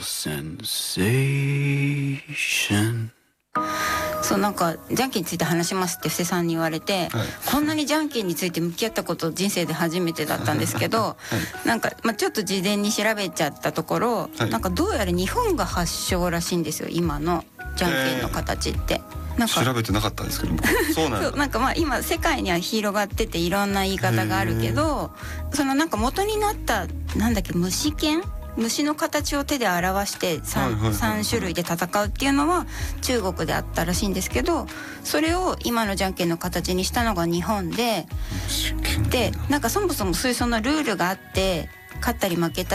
sensation。 そうなんかじゃんけんについて話しますって布施さんに言われて、こんなにじゃんけんについて向き合ったこと人生で初めてだったんですけど、なんか、ちょっと事前に調べちゃったところ、なんかどうやら日本が発祥らしいんですよ、今のじゃんけんの形って。 なんか調べてなかったんですけどもそうなんだ。 そうなんか今世界には広がってていろんな言い方があるけど、そのなんか元になったなんだっけ、虫の形を手で表して 3種類で戦うっていうのは中国であったらしいんですけど、それを今のじゃんけんの形にしたのが日本で、なんかそもそもそういうそのルールがあって、勝ったり負けたり